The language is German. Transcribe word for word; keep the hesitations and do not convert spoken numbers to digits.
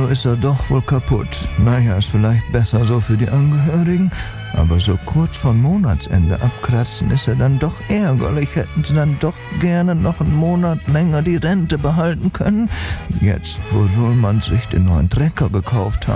Also ist er doch wohl kaputt. Naja, ist vielleicht besser so für die Angehörigen. Aber so kurz vor Monatsende abkratzen ist er dann doch ärgerlich. Hätten sie dann doch gerne noch einen Monat länger die Rente behalten können. Jetzt, wo Ruhlmann sich den neuen Trecker gekauft hat.